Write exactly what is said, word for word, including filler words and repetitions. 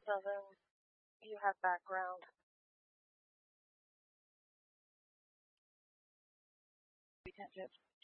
So then you have background. We can't judge.